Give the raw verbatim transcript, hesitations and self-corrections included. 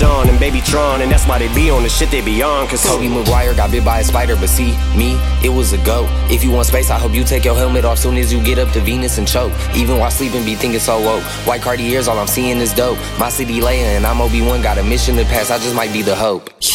Sean and Baby Tron, and that's why they be on the shit they be on. Cause Tobey Maguire got bit by a spider, but see, me, it was a go. If you want space, I hope you take your helmet off soon as you get up to Venus and choke. Even while sleeping, be thinking so woke. White Cartiers, all I'm seeing is dope. My city laying, and I'm Obi-Wan, got a mission to pass, I just might be the hope.